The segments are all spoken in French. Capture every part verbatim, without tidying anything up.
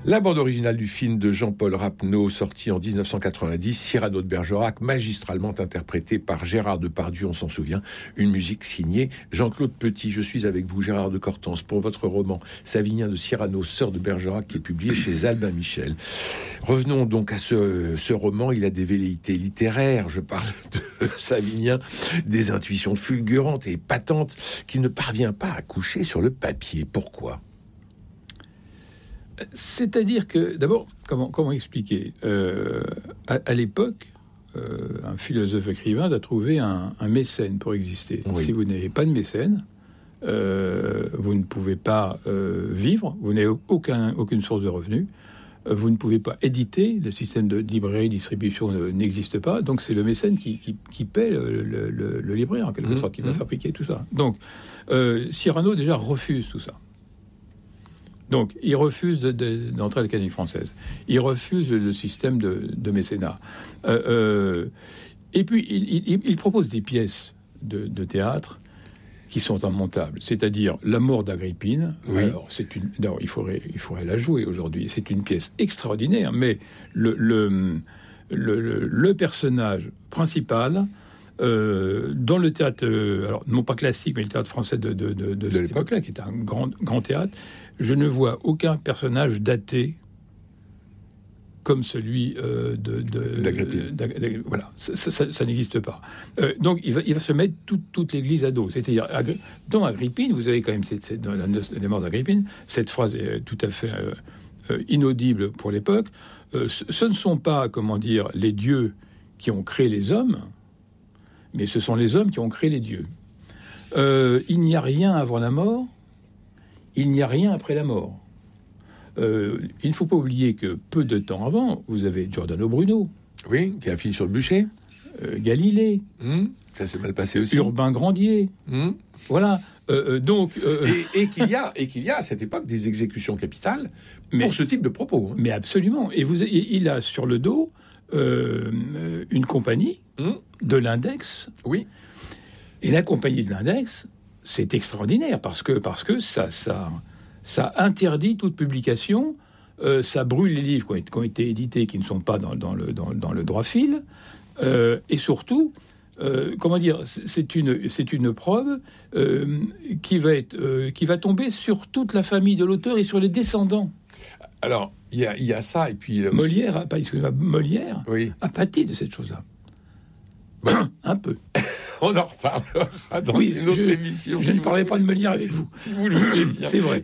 La bande originale du film de Jean-Paul Rapneau, sorti en dix-neuf cent quatre-vingt-dix, Cyrano de Bergerac, magistralement interprété par Gérard Depardieu, on s'en souvient, une musique signée Jean-Claude Petit. Je suis avec vous, Gérard de Cortance, pour votre roman Savinien de Cyrano, sœur de Bergerac, qui est publié chez Albin Michel. Revenons donc à ce, ce roman. Il a des velléités littéraires. Je parle de Savinien, des intuitions fulgurantes et patentes qu'il ne parvient pas à coucher sur le papier. Pourquoi ? C'est-à-dire que, d'abord, comment, comment expliquer euh, à, à l'époque, euh, un philosophe écrivain doit trouver un, un mécène pour exister. Oui. Si vous n'avez pas de mécène, euh, vous ne pouvez pas euh, vivre, vous n'avez aucun, aucune source de revenus, euh, vous ne pouvez pas éditer, le système de librairie, distribution euh, n'existe pas, donc c'est le mécène qui, qui, qui paie le, le, le, le libraire, en quelque mmh, sorte, qui mmh. va fabriquer tout ça. Donc, euh, Cyrano, déjà, refuse tout ça. Donc, il refuse de, de, d'entrer à l'Académie française. Il refuse le système de, de mécénat. Euh, euh, et puis, il, il, il propose des pièces de, de théâtre qui sont immontables. C'est-à-dire La mort d'Agrippine. Oui. Alors, c'est une, non, il faudrait, il faudrait la jouer aujourd'hui. C'est une pièce extraordinaire, mais le, le, le, le, le personnage principal... Euh, dans le théâtre, euh, alors non pas classique, mais le théâtre français de, de, de, de, de cette époque-là, qui est un grand, grand théâtre, je ne vois aucun personnage daté comme celui euh, de, de, d'Agrippine. De, voilà, ça, ça, ça n'existe pas. Euh, donc il va, il va se mettre tout, toute l'Église à dos. C'est-à-dire, Agri- dans Agrippine, vous avez quand même, cette, cette, dans la noce des morts d'Agrippine, cette phrase est tout à fait euh, euh, inaudible pour l'époque. Euh, ce, ce ne sont pas, comment dire, les dieux qui ont créé les hommes, mais ce sont les hommes qui ont créé les dieux. Euh, il n'y a rien avant la mort, il n'y a rien après la mort. Euh, il ne faut pas oublier que peu de temps avant, vous avez Giordano Bruno. Oui, qui a fini sur le bûcher. Euh, Galilée. Mmh, ça s'est mal passé aussi. Urbain Grandier. Mmh. Voilà. Euh, donc, euh, et, et, qu'il y a, et qu'il y a à cette époque des exécutions capitales mais, pour ce type de propos. Hein. Mais absolument. Et vous, il a sur le dos euh, une compagnie mmh. de l'Index. Oui. Et la compagnie de l'Index, c'est extraordinaire parce que, parce que ça, ça, ça interdit toute publication, euh, ça brûle les livres qui ont, qui ont été édités qui ne sont pas dans, dans, le, dans, dans le droit fil, euh, et surtout, euh, comment dire, c'est une, c'est une preuve euh, qui, va être, euh, qui va tomber sur toute la famille de l'auteur et sur les descendants. Alors, il y a, y a ça, et puis... Aussi... Molière, a, excusez-moi, Molière oui. a pâti de cette chose-là. Bon. Un peu. On en reparlera dans oui, une autre je, émission. Je si ne parlais pas de me lire avec vous. Si vous le voulez bien. C'est vrai.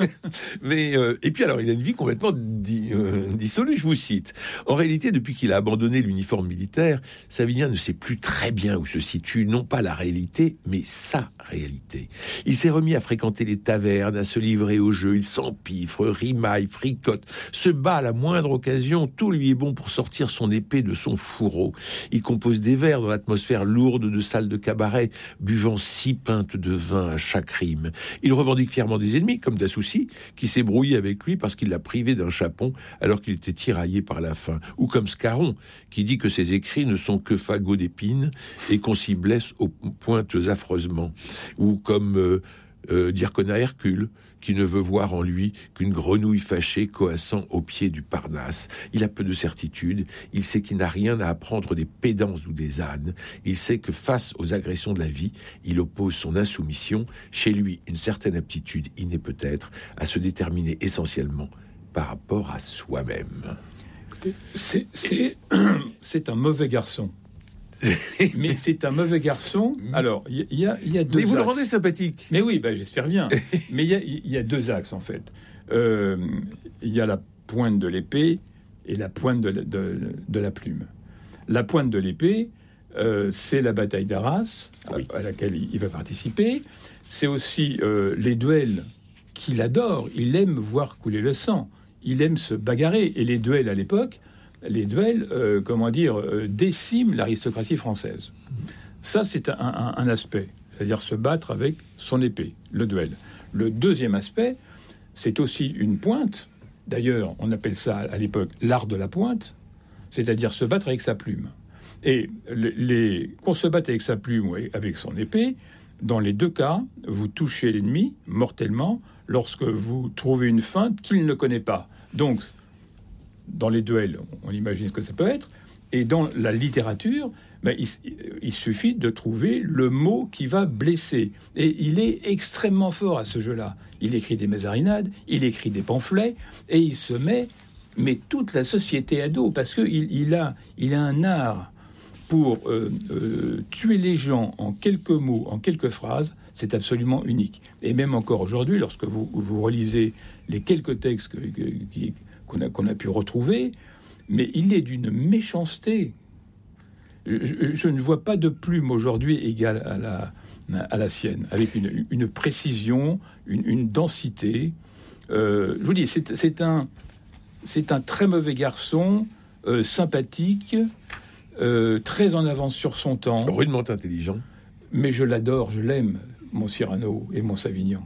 Mais, euh, et puis alors, il a une vie complètement di, euh, dissolue, je vous cite. En réalité, depuis qu'il a abandonné l'uniforme militaire, Savinien ne sait plus très bien où se situe, non pas la réalité, mais sa réalité. Il s'est remis à fréquenter les tavernes, à se livrer aux jeux, il s'empiffre, rimaille, fricote, se bat à la moindre occasion, tout lui est bon pour sortir son épée de son fourreau. Il compose des vers dans l'atmosphère lourde de salle de cabaret, buvant six pintes de vin à chaque rime. Il revendique fièrement des ennemis, comme Dassoucy, qui s'est brouillé avec lui parce qu'il l'a privé d'un chapon alors qu'il était tiraillé par la faim. Ou comme Scarron, qui dit que ses écrits ne sont que fagots d'épines et qu'on s'y blesse aux pointes affreusement. Ou comme euh, euh, Dircona Hercule, qui ne veut voir en lui qu'une grenouille fâchée coassant au pied du Parnasse. Il a peu de certitude, il sait qu'il n'a rien à apprendre des pédants ou des ânes, il sait que face aux agressions de la vie, il oppose son insoumission, chez lui une certaine aptitude innée peut-être, à se déterminer essentiellement par rapport à soi-même. C'est, c'est, c'est un mauvais garçon. Mais c'est un mauvais garçon. Alors, il y, y, y a deux Mais vous axes. le rendez sympathique. Mais oui, ben, j'espère bien. Mais il y, y a deux axes, en fait. Il euh, y a la pointe de l'épée et la pointe de la, de, de la plume. La pointe de l'épée, euh, c'est la bataille d'Arras, oui. à, à laquelle il, il va participer. C'est aussi euh, les duels qu'il adore. Il aime voir couler le sang. Il aime se bagarrer. Et les duels, à l'époque... les duels, euh, comment dire, euh, déciment l'aristocratie française. Ça, c'est un, un, un aspect, c'est-à-dire se battre avec son épée, le duel. Le deuxième aspect, c'est aussi une pointe. D'ailleurs, on appelle ça à l'époque l'art de la pointe, c'est-à-dire se battre avec sa plume. Et les, les, qu'on se batte avec sa plume ou avec son épée, dans les deux cas, vous touchez l'ennemi mortellement lorsque vous trouvez une feinte qu'il ne connaît pas. Donc, dans les duels, on imagine ce que ça peut être. Et dans la littérature, ben, il, il suffit de trouver le mot qui va blesser. Et il est extrêmement fort à ce jeu-là. Il écrit des mazarinades, il écrit des pamphlets, et il se met, mais toute la société à dos, parce qu'il il a, il a un art pour euh, euh, tuer les gens en quelques mots, en quelques phrases. C'est absolument unique. Et même encore aujourd'hui, lorsque vous, vous relisez les quelques textes que, que, qui, qu'on, a, qu'on a pu retrouver, mais il est d'une méchanceté. Je, je ne vois pas de plume aujourd'hui égale à la, à la sienne, avec une, une précision, une, une densité. Euh, je vous dis, c'est, c'est, un, c'est un très mauvais garçon, euh, sympathique, euh, très en avance sur son temps. Rudement intelligent. Mais je l'adore, je l'aime, mon Cyrano et mon Savignan.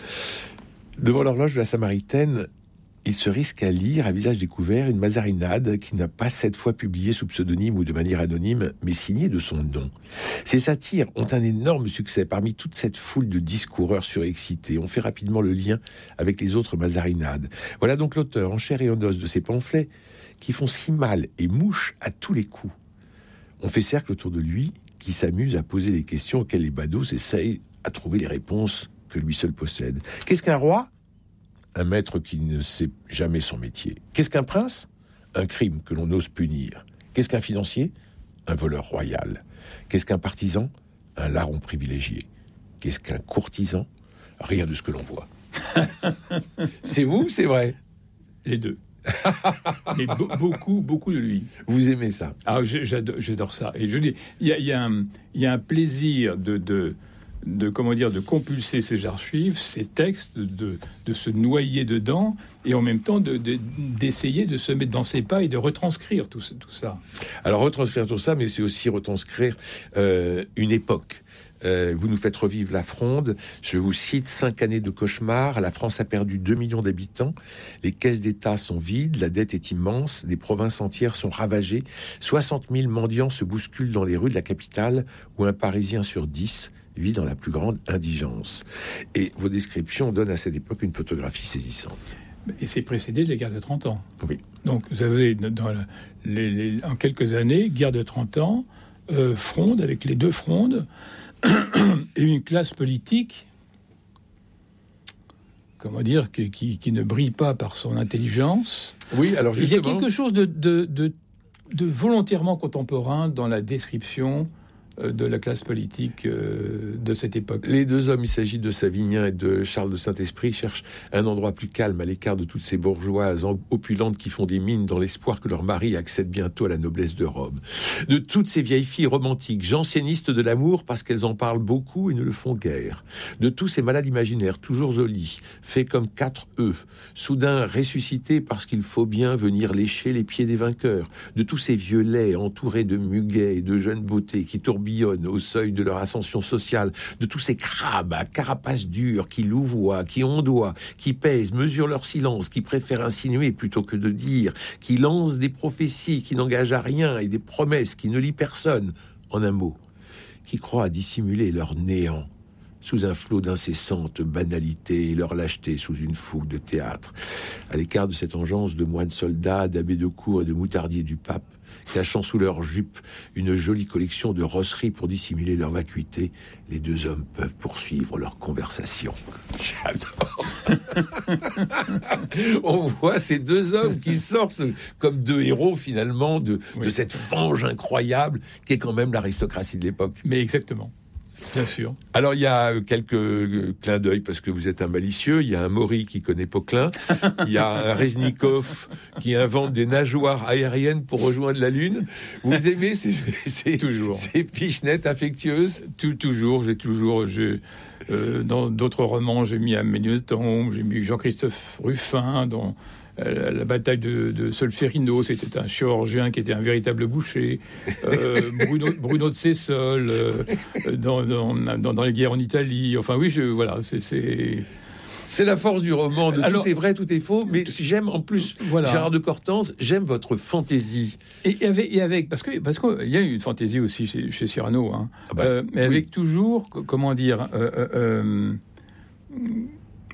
Devant l'horloge de la Samaritaine, il se risque à lire, à visage découvert, une mazarinade qui n'a pas cette fois publiée sous pseudonyme ou de manière anonyme, mais signée de son nom. Ces satires ont un énorme succès parmi toute cette foule de discoureurs surexcités. On fait rapidement le lien avec les autres mazarinades. Voilà donc l'auteur, en chair et en os, de ces pamphlets qui font si mal et mouchent à tous les coups. On fait cercle autour de lui, qui s'amuse à poser des questions auxquelles les badauds essayent à trouver les réponses que lui seul possède. Qu'est-ce qu'un roi ? Un maître qui ne sait jamais son métier. Qu'est-ce qu'un prince ? Un crime que l'on ose punir. Qu'est-ce qu'un financier ? Un voleur royal. Qu'est-ce qu'un partisan ? Un larron privilégié. Qu'est-ce qu'un courtisan ? Rien de ce que l'on voit. C'est vous, c'est vrai ? Les deux. Mais be- beaucoup, beaucoup de lui. Vous aimez ça ? Ah, j'adore, j'adore ça. Et je dis, il y a, y a un, il y a un plaisir de, de, de, comment dire, de compulser ces archives, ces textes, de, de se noyer dedans, et en même temps de, de, d'essayer de se mettre dans ses pas et de retranscrire tout, tout ça. Alors retranscrire tout ça, mais c'est aussi retranscrire euh, une époque. Euh, vous nous faites revivre la Fronde. Je vous cite: cinq années de cauchemar. La France a perdu deux millions d'habitants. Les caisses d'État sont vides. La dette est immense. Des provinces entières sont ravagées. soixante mille mendiants se bousculent dans les rues de la capitale, où un Parisien sur dix vit dans la plus grande indigence. Et vos descriptions donnent à cette époque une photographie saisissante. Et c'est précédé de la guerre de trente ans. Oui. Donc vous avez, dans la, les, les, en quelques années, guerre de trente ans, euh, Fronde, avec les deux frondes, et une classe politique, comment dire, qui, qui, qui ne brille pas par son intelligence. Oui, alors justement... Il y a quelque chose de, de, de, de volontairement contemporain dans la description de la classe politique de cette époque. Les deux hommes, il s'agit de Savinien et de Charles de Saint-Esprit, cherchent un endroit plus calme, à l'écart de toutes ces bourgeoises opulentes qui font des mines dans l'espoir que leur mari accède bientôt à la noblesse de Rome. De toutes ces vieilles filles romantiques, jansénistes de l'amour parce qu'elles en parlent beaucoup et ne le font guère. De tous ces malades imaginaires, toujours au lit, faits comme quatre œufs, soudain ressuscités parce qu'il faut bien venir lécher les pieds des vainqueurs. De tous ces vieux laits entourés de muguets et de jeunes beautés qui tourbillonnent au seuil de leur ascension sociale, de tous ces crabes à carapace dure qui louvoient, qui ondoient, qui pèsent, mesurent leur silence, qui préfèrent insinuer plutôt que de dire, qui lancent des prophéties qui n'engagent à rien et des promesses qui ne lient personne, en un mot, qui croient à dissimuler leur néant sous un flot d'incessantes banalités et leur lâcheté sous une fougue de théâtre. À l'écart de cette engeance de moines soldats, d'abbés de cour et de moutardiers du pape, cachant sous leur jupe une jolie collection de rosseries pour dissimuler leur vacuité, les deux hommes peuvent poursuivre leur conversation. J'adore. On voit ces deux hommes qui sortent comme deux héros finalement de, oui. de cette fange incroyable qui est quand même l'aristocratie de l'époque. Mais exactement. Bien sûr. Alors, il y a quelques clins d'œil, parce que vous êtes un malicieux. Il y a un Maury qui connaît Poquelin. Il y a un Reznikov qui invente des nageoires aériennes pour rejoindre la Lune. Vous aimez ces, ces, toujours. ces fichenettes affectueuses? Tout, Toujours. J'ai toujours... Je, euh, dans d'autres romans, j'ai mis Amélie Nothomb, j'ai mis Jean-Christophe Ruffin, dans... Euh, la bataille de, de Solferino, c'était un chirurgien qui était un véritable boucher. Euh, Bruno, Bruno de Sessol, euh, dans, dans, dans, dans les guerres en Italie. Enfin oui, je, voilà, c'est... c'est... C'est la force du roman, de Alors, tout est vrai, tout est faux, mais j'aime en plus, voilà. Gérard de Cortance, j'aime votre fantaisie. Et, et, avec, et avec, parce que parce qu'il y a une fantaisie aussi chez, chez Cyrano, hein, ah bah, euh, mais oui. avec toujours, comment dire, euh, euh,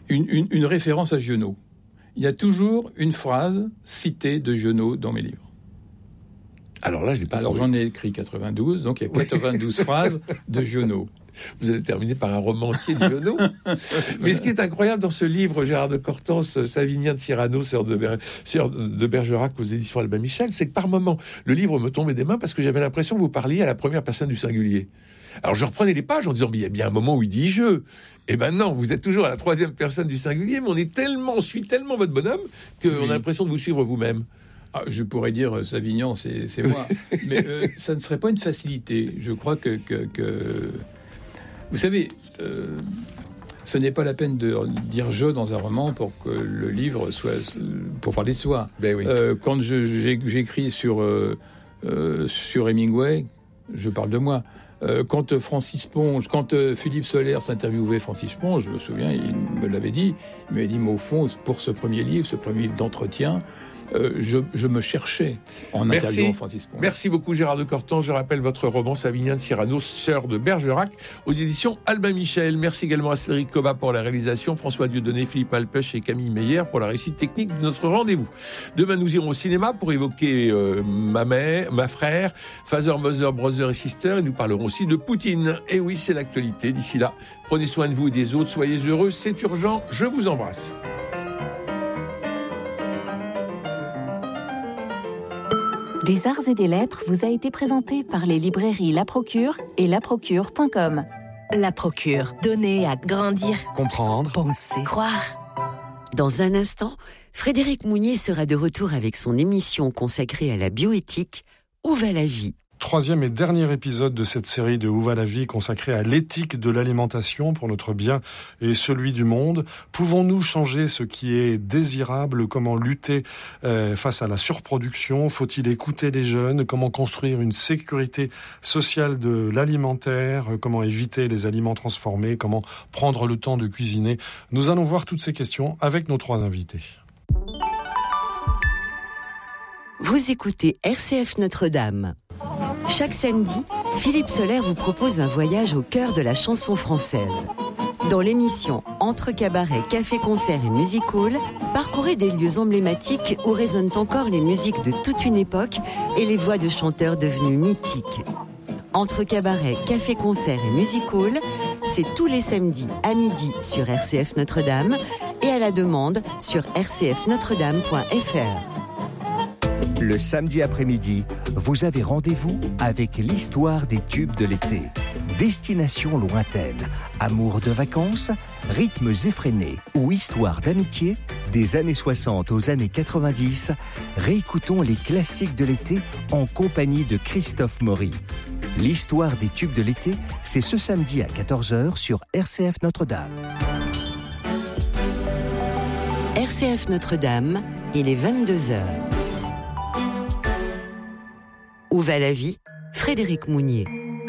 une, une, une référence à Giono. Il y a toujours une phrase citée de Giono dans mes livres. Alors là, je l'ai pas. Alors j'en ai écrit quatre-vingt-douze, donc il y a quatre-vingt-douze phrases de Giono. Vous allez terminer par un romancier de Giono. Mais ce qui est incroyable dans ce livre, Gérard de Cortance, Savinien de Cyrano, sœur de, Ber... sœur de Bergerac aux éditions Albin Michel, c'est que par moments, le livre me tombait des mains parce que j'avais l'impression que vous parliez à la première personne du singulier. Alors je reprenais les pages en disant, mais il y a bien un moment où il dit « je ». Et ben non, vous êtes toujours à la troisième personne du singulier, mais on est tellement, on suit tellement votre bonhomme qu'on oui. a l'impression de vous suivre vous-même. Ah, je pourrais dire euh, Savignan, c'est, c'est moi. Mais euh, ça ne serait pas une facilité. Je crois que... que, que... Vous savez, euh, ce n'est pas la peine de dire « je » dans un roman pour que le livre soit... pour parler de soi. Ben oui. euh, quand je, j'ai, j'écris sur, euh, euh, sur Hemingway, je parle de moi. Euh, quand Francis Ponge, quand euh, Philippe Soler s'interviewait Francis Ponge, je me souviens, il me l'avait dit, il m'avait dit, mais au fond, pour ce premier livre, ce premier livre d'entretien, Euh, je, je me cherchais en Merci. interviewant Francis Ponge. Merci beaucoup Gérard de Cortance. Je rappelle votre roman Savinien de Cyrano, sœur de Bergerac, aux éditions Albin Michel. Merci également à Cédric Cobat pour la réalisation, François Dieudonné, Philippe Alpech et Camille Meyer pour la réussite technique de notre rendez-vous. Demain, nous irons au cinéma pour évoquer euh, ma mère, ma frère, Father, Mother, Brother et Sister, et nous parlerons aussi de Poutine. Et oui, c'est l'actualité. D'ici là, prenez soin de vous et des autres. Soyez heureux, c'est urgent. Je vous embrasse. Des arts et des lettres vous a été présenté par les librairies La Procure et la procure point com. La Procure, donner à grandir, comprendre, penser, croire. Dans un instant, Frédéric Mounier sera de retour avec son émission consacrée à la bioéthique « Où va la vie ?» Troisième et dernier épisode de cette série de Où va la vie consacrée à l'éthique de l'alimentation pour notre bien et celui du monde. Pouvons-nous changer ce qui est désirable? Comment lutter euh, face à la surproduction? Faut-il écouter les jeunes? Comment construire une sécurité sociale de l'alimentaire? Comment éviter les aliments transformés? Comment prendre le temps de cuisiner? Nous allons voir toutes ces questions avec nos trois invités. Vous écoutez R C F Notre-Dame. Chaque samedi, Philippe Soler vous propose un voyage au cœur de la chanson française. Dans l'émission Entre cabaret, café, concert et music hall, parcourez des lieux emblématiques où résonnent encore les musiques de toute une époque et les voix de chanteurs devenus mythiques. Entre cabaret, café, concert et music hall, c'est tous les samedis à midi sur R C F Notre-Dame et à la demande sur r c f notre dame point f r. Le samedi après-midi, vous avez rendez-vous avec l'histoire des tubes de l'été. Destination lointaine, amour de vacances, rythmes effrénés ou histoire d'amitié, des années soixante aux années quatre-vingt-dix, réécoutons les classiques de l'été en compagnie de Christophe Maury. L'histoire des tubes de l'été, c'est ce samedi à quatorze heures sur R C F Notre-Dame. R C F Notre-Dame, il est vingt-deux heures. Où va la vie? Frédéric Mounier.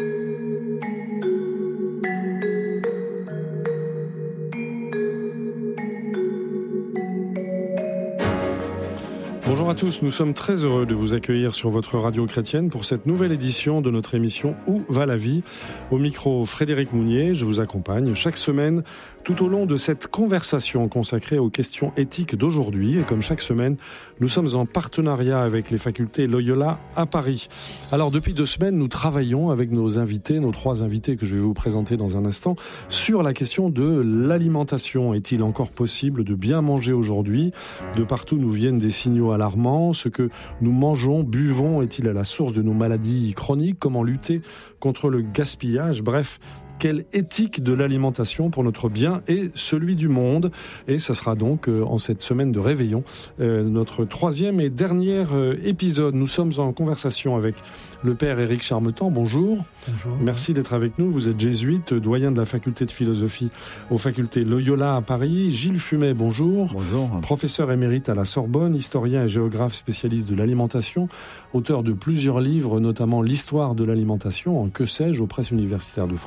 Bonjour à tous, nous sommes très heureux de vous accueillir sur votre radio chrétienne pour cette nouvelle édition de notre émission Où va la vie? Au micro, Frédéric Mounier, je vous accompagne chaque semaine tout au long de cette conversation consacrée aux questions éthiques d'aujourd'hui. Et comme chaque semaine, nous sommes en partenariat avec les facultés Loyola à Paris. Alors depuis deux semaines, nous travaillons avec nos invités, nos trois invités que je vais vous présenter dans un instant, sur la question de l'alimentation. Est-il encore possible de bien manger aujourd'hui? De partout nous viennent des signaux alarmants. Ce que nous mangeons, buvons, est-il à la source de nos maladies chroniques? Comment lutter contre le gaspillage? Bref, quelle éthique de l'alimentation pour notre bien et celui du monde? Et ce sera donc euh, en cette semaine de réveillon euh, notre troisième et dernier euh, épisode. Nous sommes en conversation avec le père Éric Charmetan. Bonjour. Bonjour. Merci d'être avec nous. Vous êtes jésuite, doyen de la faculté de philosophie aux facultés Loyola à Paris. Gilles Fumet, bonjour. Bonjour. Professeur émérite à la Sorbonne, historien et géographe spécialiste de l'alimentation, auteur de plusieurs livres, notamment l'histoire de l'alimentation, en que sais-je, aux presses universitaires de France,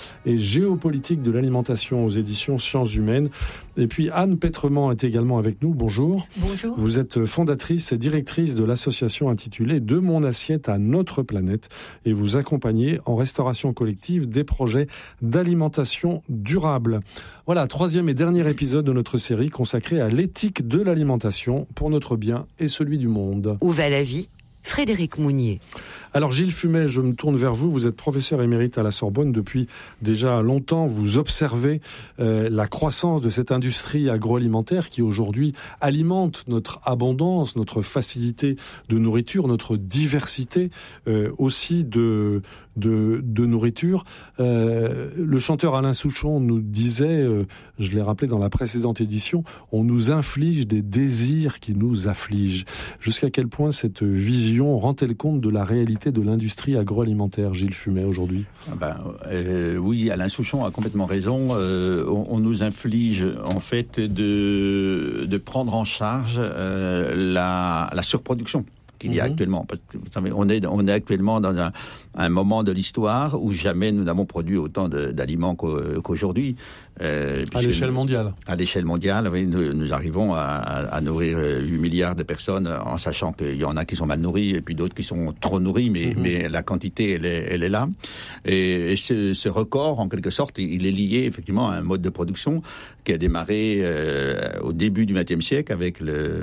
et géopolitique de l'alimentation aux éditions Sciences Humaines. Et puis Anne Pétrement est également avec nous. Bonjour. Bonjour. Vous êtes fondatrice et directrice de l'association intitulée « De mon assiette à notre planète » et vous accompagnez en restauration collective des projets d'alimentation durable. Voilà, troisième et dernier épisode de notre série consacrée à l'éthique de l'alimentation pour notre bien et celui du monde. Où va la vie ? Frédéric Mounier. Alors Gilles Fumet, je me tourne vers vous. Vous êtes professeur émérite à la Sorbonne depuis déjà longtemps. Vous observez euh, la croissance de cette industrie agroalimentaire qui aujourd'hui alimente notre abondance, notre facilité de nourriture, notre diversité euh, aussi de, de, de nourriture. Euh, le chanteur Alain Souchon nous disait, euh, je l'ai rappelé dans la précédente édition, on nous inflige des désirs qui nous affligent. Jusqu'à quel point cette vision rend-elle compte de la réalité de l'industrie agroalimentaire, Gilles Fumet, aujourd'hui ? ben, euh, Oui, Alain Souchon a complètement raison. Euh, on, on nous inflige, en fait, de, de prendre en charge euh, la, la surproduction qu'il y a mmh. actuellement. Parce que, vous savez, on est, on est actuellement dans un, un moment de l'histoire où jamais nous n'avons produit autant de, d'aliments qu'au, qu'aujourd'hui. Euh, à l'échelle mondiale. À l'échelle mondiale, oui, nous, nous arrivons à, à, à nourrir huit milliards de personnes en sachant qu'il y en a qui sont mal nourris et puis d'autres qui sont trop nourris, mais, mmh. mais la quantité, elle est, elle est là. Et, et ce, ce record, en quelque sorte, il est lié effectivement à un mode de production qui a démarré euh, au début du vingtième siècle avec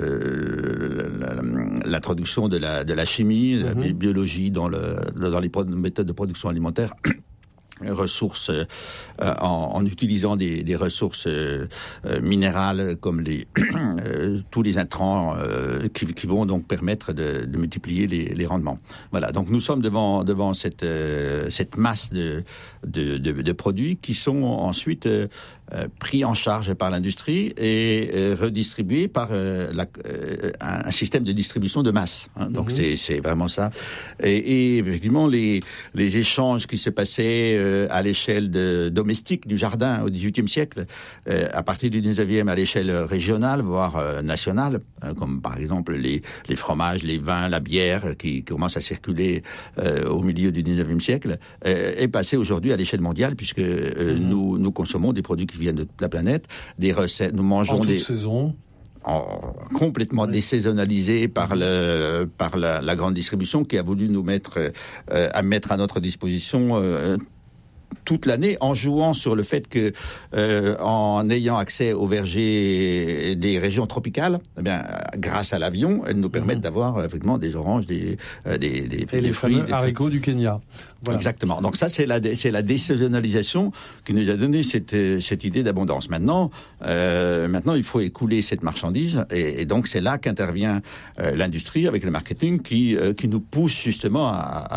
le, le, l'introduction de la, de la chimie, de la mmh. biologie dans, le, dans les méthodes de production alimentaire. ressources euh, en, en utilisant des, des ressources euh, euh, minérales comme les euh, tous les intrants euh, qui, qui vont donc permettre de, de multiplier les, les rendements. Voilà, donc nous sommes devant devant cette euh, cette masse de de, de de produits qui sont ensuite euh, euh, pris en charge par l'industrie et euh, redistribués par euh, la, euh, un, un système de distribution de masse. Hein, donc mmh. c'est c'est vraiment ça. Et, et effectivement les les échanges qui se passaient euh, à l'échelle de, domestique du jardin au dix-huitième siècle, euh, à partir du dix-neuvième à l'échelle régionale, voire euh, nationale, euh, comme par exemple les, les fromages, les vins, la bière, qui, qui commencent à circuler euh, au milieu du dix-neuvième siècle, euh, est passé aujourd'hui à l'échelle mondiale, puisque euh, mmh. nous, nous consommons des produits qui viennent de toute la planète, des recettes, nous mangeons en toute des... saison. En, complètement oui. désaisonnalisé par le par la, la grande distribution qui a voulu nous mettre euh, à mettre à notre disposition euh, toute l'année, en jouant sur le fait que, euh, en ayant accès aux vergers des régions tropicales, eh bien, grâce à l'avion, elles nous permettent mmh. d'avoir effectivement des oranges, des euh, des, des et des les fruits, fameux des haricots fruits. Du Kenya. Voilà. Exactement. Donc ça, c'est la c'est la désaisonnalisation qui nous a donné cette cette idée d'abondance. Maintenant, euh, maintenant, il faut écouler cette marchandise, et, et donc c'est là qu'intervient euh, l'industrie avec le marketing qui euh, qui nous pousse justement à,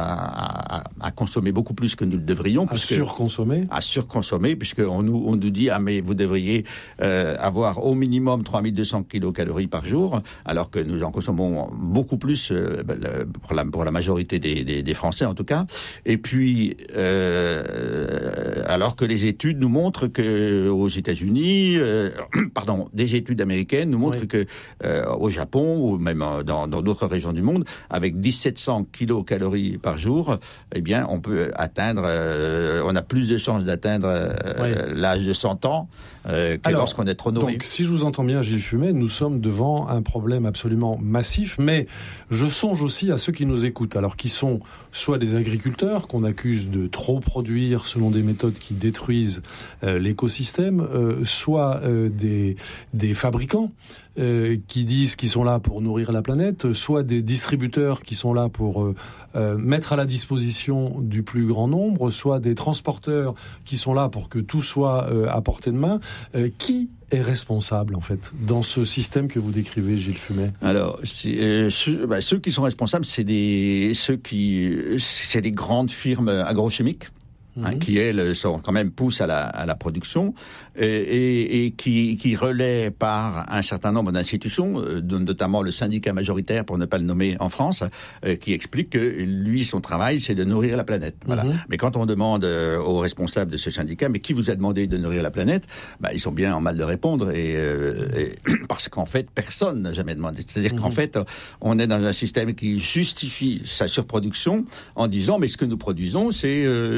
à, à, à consommer beaucoup plus que nous le devrions. À surconsommer. À surconsommer, puisqu'on nous, on nous dit, ah, mais vous devriez euh, avoir au minimum trois mille deux cents kilocalories par jour, alors que nous en consommons beaucoup plus, euh, pour, la, pour la majorité des, des, des Français en tout cas. Et puis, euh, alors que les études nous montrent que aux États-Unis, euh, pardon, des études américaines nous montrent oui. que euh, au Japon, ou même dans, dans d'autres régions du monde, avec mille sept cents kilocalories par jour, eh bien, on peut atteindre... Euh, on a plus de chances d'atteindre euh, oui. l'âge de cent ans euh, que Alors, lorsqu'on est trop nourri. Donc, si je vous entends bien, Gilles Fumet, nous sommes devant un problème absolument massif, mais je songe aussi à ceux qui nous écoutent, alors qui sont soit des agriculteurs qu'on accuse de trop produire selon des méthodes qui détruisent euh, l'écosystème, euh, soit euh, des, des fabricants euh, qui disent qu'ils sont là pour nourrir la planète, soit des distributeurs qui sont là pour euh, euh, mettre à la disposition du plus grand nombre, soit des transporteurs qui sont là pour que tout soit euh, à portée de main. Euh, qui est responsable, en fait, dans ce système que vous décrivez, Gilles Fumet? Alors, euh, ceux, bah, ceux qui sont responsables, c'est des, ceux qui, c'est des grandes firmes agrochimiques. Hein, mmh. qui elles sont quand même poussent à la, à la production et, et, et qui, qui relaient par un certain nombre d'institutions, euh, notamment le syndicat majoritaire, pour ne pas le nommer en France, euh, qui explique que lui, son travail, c'est de nourrir la planète. Voilà. Mmh. Mais quand on demande euh, aux responsables de ce syndicat, mais qui vous a demandé de nourrir la planète, bah, ils sont bien en mal de répondre, et, euh, et parce qu'en fait, personne n'a jamais demandé. C'est-à-dire mmh. qu'en fait, on est dans un système qui justifie sa surproduction en disant, mais ce que nous produisons, c'est, euh, c'est pour les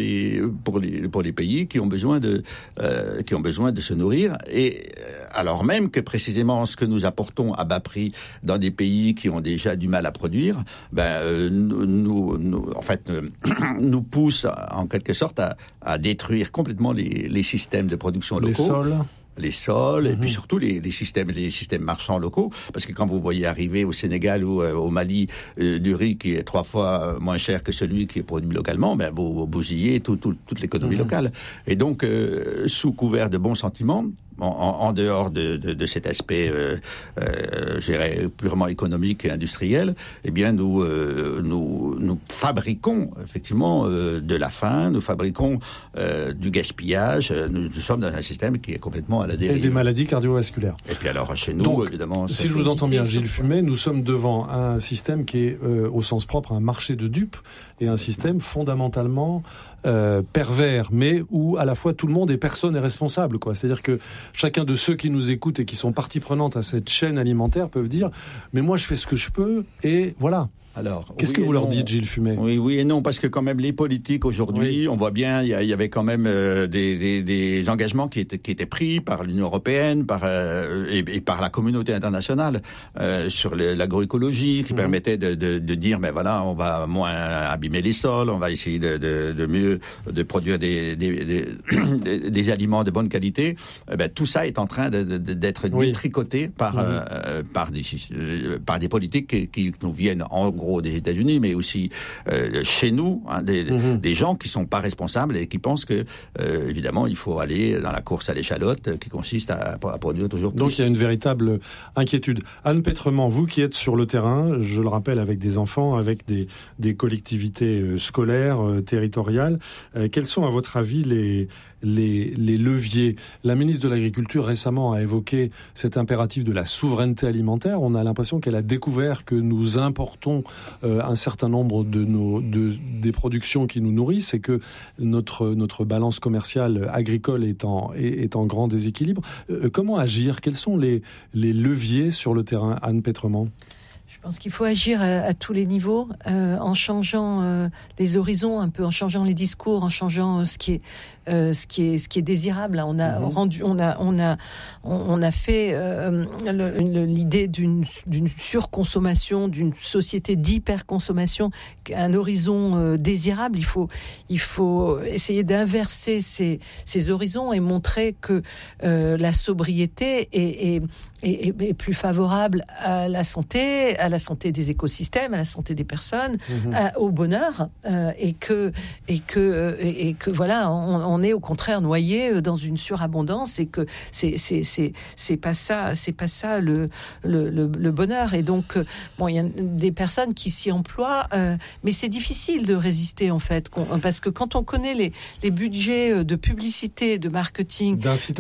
les pour les pour les pays qui ont besoin de euh, qui ont besoin de se nourrir, et alors même que précisément ce que nous apportons à bas prix dans des pays qui ont déjà du mal à produire, ben euh, nous, nous, nous en fait euh, nous pousse en quelque sorte à, à détruire complètement les, les systèmes de production locaux. Les sols. les sols, mmh. et puis surtout les, les systèmes, les systèmes marchands locaux, parce que quand vous voyez arriver au Sénégal ou euh, au Mali euh, du riz qui est trois fois moins cher que celui qui est produit localement, ben vous, vous bousillez tout, tout, toute l'économie mmh. locale. Et donc, euh, sous couvert de bons sentiments, en, en, en dehors de, de, de cet aspect, euh, euh, je dirais, purement économique et industriel, eh bien, nous, euh, nous, nous fabriquons effectivement euh, de la faim, nous fabriquons euh, du gaspillage. Nous, nous sommes dans un système qui est complètement à la dérive. Et des maladies cardiovasculaires. Et puis alors, chez nous, donc, évidemment... Si je vous entends bien, Gilles Fumet, nous sommes devant un système qui est, euh, au sens propre, un marché de dupes, et un système fondamentalement euh, pervers, mais où à la fois tout le monde et personne est responsable, quoi. C'est-à-dire que chacun de ceux qui nous écoutent et qui sont partie prenante à cette chaîne alimentaire peuvent dire « mais moi je fais ce que je peux » et voilà. Alors, qu'est-ce oui que vous leur non. dites, Gilles Fumet ? Oui, oui et non, parce que quand même les politiques aujourd'hui, oui. on voit bien, il y, y avait quand même euh, des, des, des engagements qui étaient, qui étaient pris par l'Union européenne, par euh, et, et par la communauté internationale euh, sur le, l'agroécologie, qui mmh. permettait de, de, de dire, ben voilà, on va moins abîmer les sols, on va essayer de, de, de mieux de produire des, des, des, des aliments de bonne qualité. Eh ben tout ça est en train de, de, d'être oui. détricoté par mmh. euh, par des euh, par des politiques qui, qui nous viennent en gros des États-Unis, mais aussi euh, chez nous, hein, des, mmh. des gens qui sont pas responsables et qui pensent que, euh, évidemment, il faut aller dans la course à l'échalote, euh, qui consiste à, à produire toujours plus. Donc il y a une véritable inquiétude. Anne Pétrement, vous qui êtes sur le terrain, je le rappelle, avec des enfants, avec des, des collectivités euh, scolaires, euh, territoriales, euh, quels sont, à votre avis, les Les, les leviers? La ministre de l'Agriculture récemment a évoqué cet impératif de la souveraineté alimentaire. On a l'impression qu'elle a découvert que nous importons euh, un certain nombre de nos de, des productions qui nous nourrissent et que notre notre balance commerciale agricole est en est, est en grand déséquilibre. Euh, comment agir? Quels sont les les leviers sur le terrain, Anne Pétrement? Je pense qu'il faut agir à, à tous les niveaux, euh, en changeant euh, les horizons, un peu en changeant les discours, en changeant euh, ce qui est euh, ce qui est ce qui est désirable. On a mmh. rendu, on a on a on a fait euh, le, le, l'idée d'une d'une surconsommation, d'une société d'hyperconsommation, un horizon euh, désirable. Il faut il faut essayer d'inverser ces ces horizons et montrer que euh, la sobriété est, est est, est, est plus favorable à la santé, à la santé des écosystèmes, à la santé des personnes, mmh. à, au bonheur, euh, et que et que et, et que voilà, on, on est au contraire noyé dans une surabondance et que c'est c'est c'est c'est pas ça, c'est pas ça le le le, le bonheur. Et donc bon, il y a des personnes qui s'y emploient, euh, mais c'est difficile de résister en fait, parce que quand on connaît les les budgets de publicité, de marketing,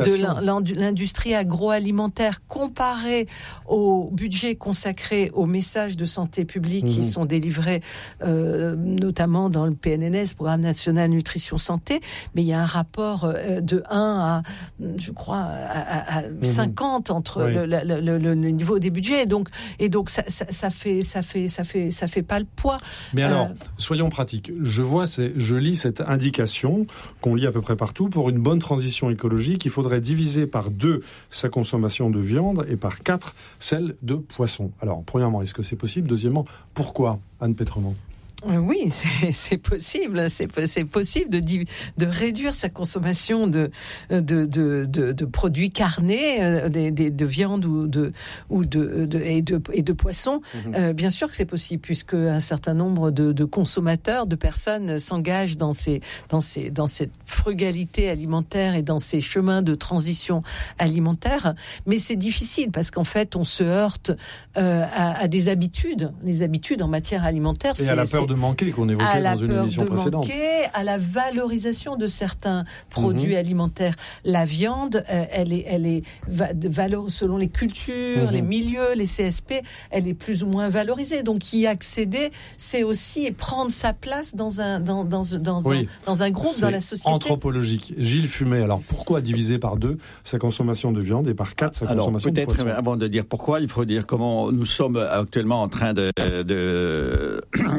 de l'industrie agroalimentaire comparé au budget consacré aux messages de santé publique mmh. qui sont délivrés euh, notamment dans le P N N S, Programme National Nutrition Santé, mais il y a un rapport euh, de un à, je crois, à, à, à mmh. cinquante entre oui. le, le, le, le niveau des budgets. Donc, et donc ça, ça, ça fait, ça fait, ça fait, ça fait pas le poids. Mais alors, euh, soyons pratiques. Je vois, c'est, je lis cette indication qu'on lit à peu près partout. Pour une bonne transition écologique, il faudrait diviser par deux sa consommation de viande et par quatre celle de poisson. Alors, premièrement, est-ce que c'est possible? Deuxièmement, pourquoi, Anne Pétrement? Oui, c'est, c'est possible. C'est, c'est possible de, de réduire sa consommation de, de, de, de, de produits carnés, de, de, de viande ou de, ou de, de, et, de, et de poissons. Mmh. Euh, bien sûr que c'est possible, puisque un certain nombre de, de consommateurs, de personnes s'engagent dans, ces, dans, ces, dans cette frugalité alimentaire et dans ces chemins de transition alimentaire. Mais c'est difficile parce qu'en fait, on se heurte euh, à, à des habitudes. Les habitudes en matière alimentaire, et c'est... à la peur de manquer qu'on évoquait dans une émission précédente. Manquer, à la valorisation de certains produits mmh. alimentaires. La viande, euh, elle est, elle est va- valeur selon les cultures, mmh. les milieux, les C S P, elle est plus ou moins valorisée. Donc y accéder, c'est aussi prendre sa place dans un dans dans dans, oui. un, dans un groupe, c'est dans la société. Anthropologique. Gilles Fumet. Alors pourquoi diviser par deux sa consommation de viande et par quatre sa alors, consommation de poisson? Peut-être avant de dire pourquoi, il faut dire comment nous sommes actuellement en train de de, de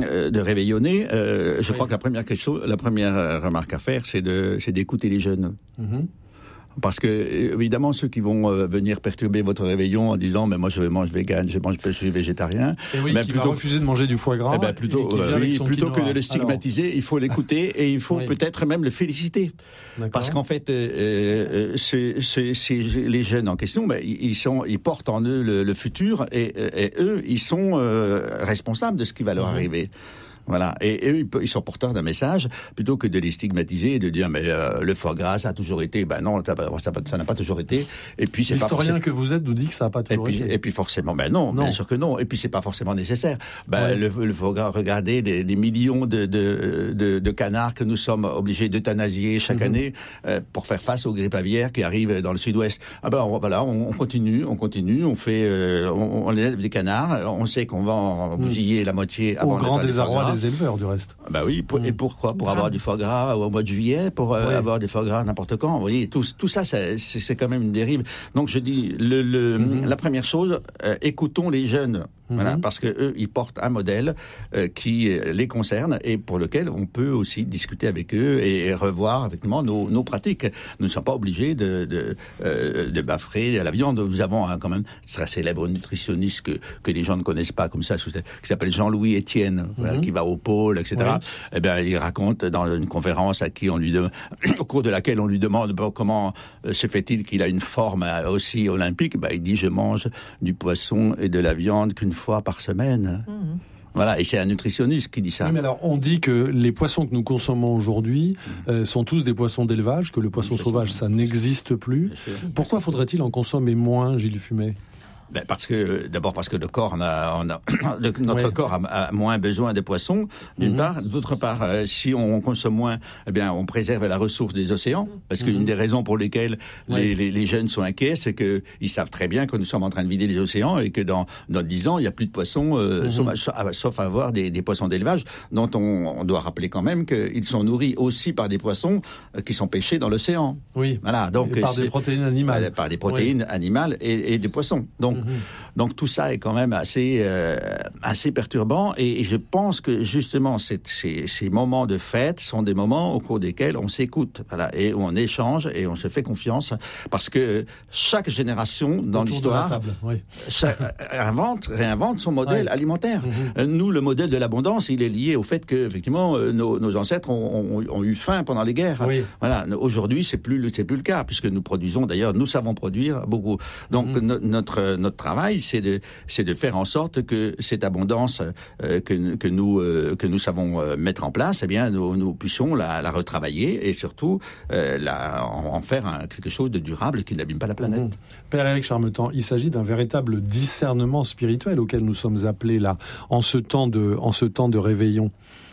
réveillonner, euh, je oui. crois que la première question, la première remarque à faire, c'est de, c'est d'écouter les jeunes. Mm-hmm. Parce que, évidemment, ceux qui vont euh, venir perturber votre réveillon en disant, mais moi je mange vegan, je mange, je suis végétarien. Et oui, mais qui plutôt, va refuser de manger du foie gras. Eh ben, plutôt, euh, oui, plutôt que de le stigmatiser, alors... il faut l'écouter et il faut oui. peut-être même le féliciter. D'accord. Parce qu'en fait, euh, c'est, c'est, c'est les jeunes en question, ben, ils sont, ils portent en eux le, le futur et, et eux, ils sont euh, responsables de ce qui va leur mmh. arriver. Voilà, et, et eux, ils sont porteurs d'un message, plutôt que de les stigmatiser et de dire mais euh, le foie gras, ça a toujours été. Ben non, ça, ça, ça n'a pas toujours été. Et puis c'est l'historien pas forcément... que vous êtes nous dit que ça n'a pas toujours et puis, été. Et puis forcément, ben non, non, bien sûr que non. Et puis c'est pas forcément nécessaire. Ben ouais. le, le foie gras, regardez les, les millions de, de, de, de canards que nous sommes obligés d'euthanasier chaque mm-hmm. année euh, pour faire face aux grippes aviaires qui arrivent dans le Sud-Ouest. Ah ben on, voilà, on, on continue, on continue, on fait, euh, on, on élève des canards. On sait qu'on va en bousiller mm. la moitié avant au grand désarroi des éleveurs du reste. Bah oui, pour, mmh. et pourquoi? Pour avoir du foie gras au mois de juillet, pour euh, ouais. avoir du foie gras n'importe quand. Vous voyez, tout, tout ça, c'est, c'est quand même une dérive. Donc je dis, le, le, mmh. la première chose, euh, écoutons les jeunes. Mmh. Voilà, parce que eux, ils portent un modèle euh, qui les concerne et pour lequel on peut aussi discuter avec eux et, et revoir effectivement nos, nos pratiques. Nous ne sommes pas obligés de, de, euh, de bafrer à la viande. Nous avons hein, quand même un très célèbre nutritionniste que, que les gens ne connaissent pas comme ça, qui s'appelle Jean-Louis Etienne, mmh. voilà, qui va au pôle, et cetera. Oui. Eh bien, il raconte dans une conférence à qui on lui demande, au cours de laquelle on lui demande bon, comment euh, se fait-il qu'il a une forme euh, aussi olympique. Ben, il dit je mange du poisson et de la viande qu'une fois par semaine. Mmh. Voilà, et c'est un nutritionniste qui dit ça. Oui, mais alors, on dit que les poissons que nous consommons aujourd'hui mmh. euh, sont tous des poissons d'élevage, que le poisson sauvage, ça n'existe plus. Pourquoi faudrait-il en consommer moins, Gilles Fumet ? Ben parce que d'abord parce que le corps on a, on a le, notre oui. corps a, a moins besoin de poissons d'une mm-hmm. part, d'autre part euh, si on consomme moins, eh bien on préserve la ressource des océans parce mm-hmm. qu'une des raisons pour lesquelles oui. les, les, les jeunes sont inquiets, c'est que ils savent très bien que nous sommes en train de vider les océans et que dans dans dix ans il y a plus de poissons euh, mm-hmm. sauf, sauf à avoir des, des poissons d'élevage dont on, on doit rappeler quand même qu'ils sont nourris aussi par des poissons euh, qui sont pêchés dans l'océan. Oui. Voilà, donc et par des protéines animales. Par des protéines oui. animales et, et des poissons. Donc Mmh. Donc tout ça est quand même assez euh, assez perturbant et, et je pense que justement cette, ces, ces moments de fête sont des moments au cours desquels on s'écoute, voilà, et où on échange et on se fait confiance parce que chaque génération dans autour l'histoire table, oui. ça, invente réinvente son modèle ouais. alimentaire. Mmh. Nous, le modèle de l'abondance, il est lié au fait que effectivement nos, nos ancêtres ont, ont, ont eu faim pendant les guerres. Oui. Voilà, aujourd'hui c'est plus c'est plus le cas puisque nous produisons d'ailleurs nous savons produire beaucoup. Donc mmh. no, notre notre travail, c'est de, c'est de faire en sorte que cette abondance euh, que, que nous euh, que nous savons euh, mettre en place, eh bien, nous, nous puissions la, la retravailler et surtout euh, la, en, en faire un, quelque chose de durable qui n'abîme pas la planète. Mmh. Père Éric Charmetan, il s'agit d'un véritable discernement spirituel auquel nous sommes appelés là, en ce temps de, en ce temps de réveillon.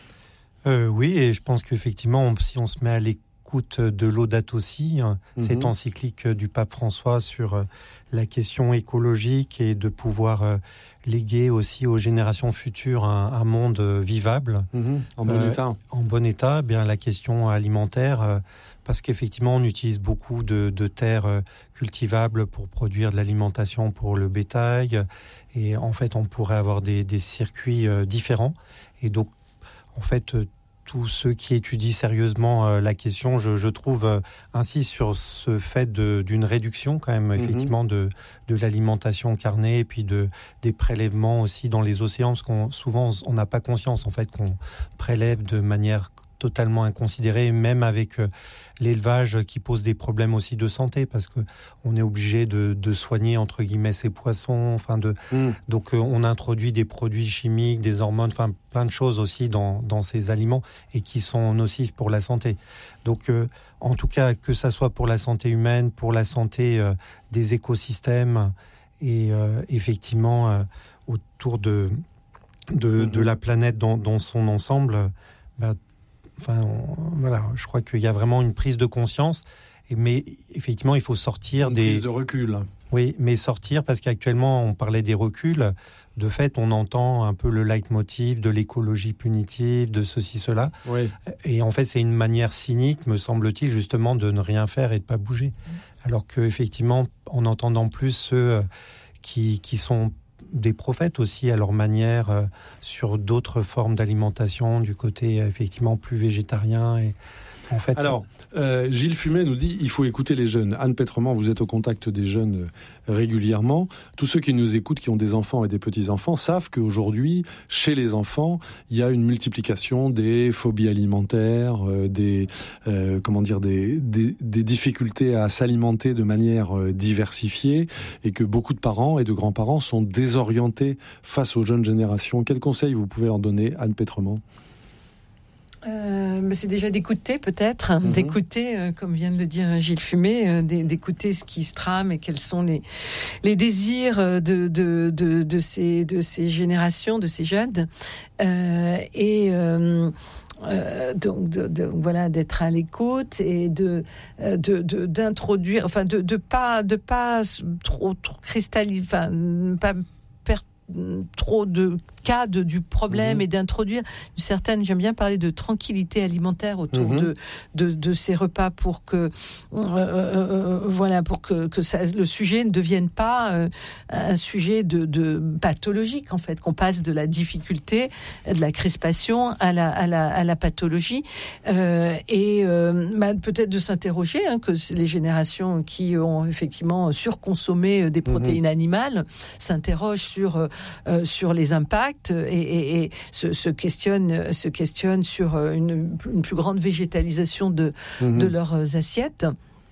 Euh, oui, et je pense qu'effectivement, si on se met à l'écoute de Laudato Si, mmh. cette encyclique du pape François sur la question écologique et de pouvoir euh, léguer aussi aux générations futures un, un monde vivable, mmh. en bon euh, état. En bon état, bien la question alimentaire, euh, parce qu'effectivement on utilise beaucoup de, de terres euh, cultivables pour produire de l'alimentation pour le bétail, et en fait on pourrait avoir des, des circuits euh, différents, et donc en fait euh, tous ceux qui étudient sérieusement euh, la question, je, je trouve, euh, insistent sur ce fait de, d'une réduction quand même, mm-hmm. effectivement, de, de l'alimentation carnée et puis de, des prélèvements aussi dans les océans, parce qu'on souvent on n'a pas conscience en fait qu'on prélève de manière totalement inconsidérée, même avec euh, l'élevage qui pose des problèmes aussi de santé, parce que on est obligé de, de soigner entre guillemets ces poissons, enfin de mm. donc euh, on introduit des produits chimiques, des hormones, enfin plein de choses aussi dans dans ces aliments et qui sont nocifs pour la santé. Donc euh, en tout cas que ça soit pour la santé humaine, pour la santé euh, des écosystèmes et euh, effectivement euh, autour de de, mm. de la planète dans, dans son ensemble. Bah, Enfin, on, voilà, je crois qu'il y a vraiment une prise de conscience, mais effectivement, il faut sortir une des... prise de recul. Oui, mais sortir, parce qu'actuellement, on parlait des reculs. De fait, on entend un peu le leitmotiv de l'écologie punitive, de ceci, cela. Oui. Et en fait, c'est une manière cynique, me semble-t-il, justement, de ne rien faire et de pas bouger. Alors qu'effectivement, en entendant plus ceux qui, qui sont des prophètes aussi à leur manière euh, sur d'autres formes d'alimentation, du côté euh, effectivement plus végétarien. Et en fait, alors, euh, Gilles Fumet nous dit il faut écouter les jeunes. Anne Pétrement, vous êtes au contact des jeunes euh, régulièrement. Tous ceux qui nous écoutent, qui ont des enfants et des petits-enfants, savent qu'aujourd'hui, chez les enfants, il y a une multiplication des phobies alimentaires, euh, des euh, comment dire, des, des, des difficultés à s'alimenter de manière euh, diversifiée, et que beaucoup de parents et de grands-parents sont désorientés face aux jeunes générations. Quels conseils vous pouvez leur donner, Anne Pétrement ? Euh, mais c'est déjà d'écouter peut-être, mmh. d'écouter, euh, comme vient de le dire Gilles Fumet, euh, d'écouter ce qui se trame et quels sont les, les désirs de, de, de, de, ces, de ces générations, de ces jeunes. Euh, et... Euh, Euh, donc de, de, voilà, d'être à l'écoute et de, de, de d'introduire, enfin de de pas de pas trop trop cristalliser, enfin pas perdre trop de cas de, du problème mmh. et d'introduire une certaine, j'aime bien parler de tranquillité alimentaire autour mmh. de, de de ces repas pour que euh, euh, voilà pour que que ça, le sujet ne devienne pas euh, un sujet de, de pathologique en fait, qu'on passe de la difficulté, de la crispation à la à la à la pathologie euh, et euh, bah, peut-être de s'interroger hein, que les générations qui ont effectivement surconsommé des protéines mmh. animales s'interrogent sur euh, sur les impacts. Et, et, et se, se questionnent se questionne sur une, une plus grande végétalisation de, mmh. de leurs assiettes.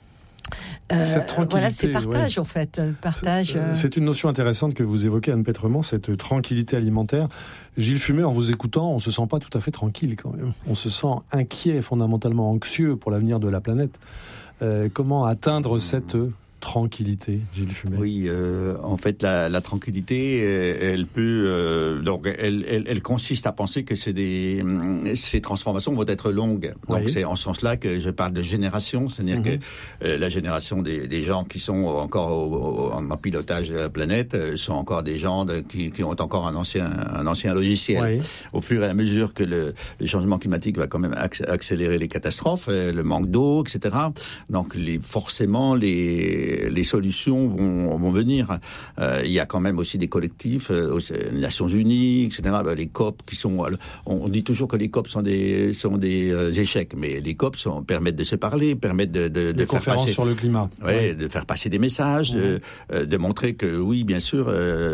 Euh, voilà, c'est partage ouais. en fait. Partage. C'est, c'est une notion intéressante que vous évoquez, Anne Pétrement, cette tranquillité alimentaire. Gilles Fumet, en vous écoutant, on se sent pas tout à fait tranquille quand même. On se sent inquiet, fondamentalement anxieux pour l'avenir de la planète. Euh, comment atteindre cette tranquillité, Gilles Fumet? Oui, euh, en fait, la, la tranquillité, elle peut, euh, donc, elle, elle, elle consiste à penser que c'est des, ces transformations vont être longues. Donc, oui. c'est en ce sens-là que je parle de génération, c'est-à-dire mm-hmm. que euh, la génération des, des gens qui sont encore au, au, en pilotage de la planète euh, sont encore des gens de, qui, qui ont encore un ancien, un ancien logiciel. Oui. Au fur et à mesure que le, le changement climatique va quand même accélérer les catastrophes, euh, le manque d'eau, et cetera. Donc, les, forcément, les les solutions vont, vont venir. Euh, il y a quand même aussi des collectifs, euh, les Nations Unies, et cetera. Les C O P qui sont... On dit toujours que les C O P sont des, sont des euh, échecs, mais les C O P sont, permettent de se parler, permettent de, de, de faire passer... sur le climat. Ouais, ouais. De faire passer des messages, mmh. de, de montrer que oui, bien sûr... Euh,